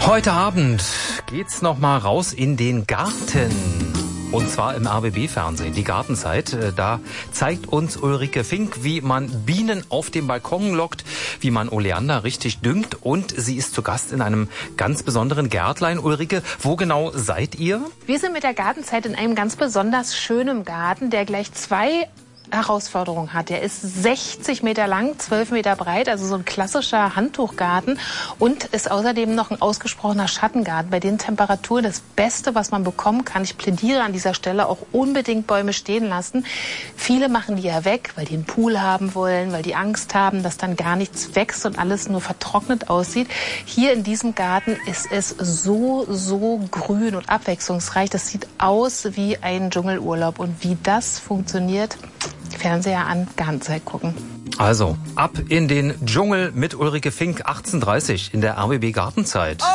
Heute Abend geht's noch mal raus in den Garten. Und zwar im RBB-Fernsehen, die Gartenzeit. Da zeigt uns Ulrike Fink, wie man Bienen auf dem Balkon lockt, wie man Oleander richtig düngt. Und sie ist zu Gast in einem ganz besonderen Gärtlein. Ulrike, wo genau seid ihr? Wir sind mit der Gartenzeit in einem ganz besonders schönen Garten, der gleich zwei Herausforderung hat. Der ist 60 Meter lang, 12 Meter breit, also so ein klassischer Handtuchgarten und ist außerdem noch ein ausgesprochener Schattengarten. Bei den Temperaturen das Beste, was man bekommen kann. Ich plädiere an dieser Stelle auch unbedingt Bäume stehen lassen. Viele machen die ja weg, weil die einen Pool haben wollen, weil die Angst haben, dass dann gar nichts wächst und alles nur vertrocknet aussieht. Hier in diesem Garten ist es so grün und abwechslungsreich. Das sieht aus wie ein Dschungelurlaub. Und wie das funktioniert, Fernseher an, Gartenzeit gucken. Also, ab in den Dschungel mit Ulrike Fink, 18:30 in der RBB Gartenzeit.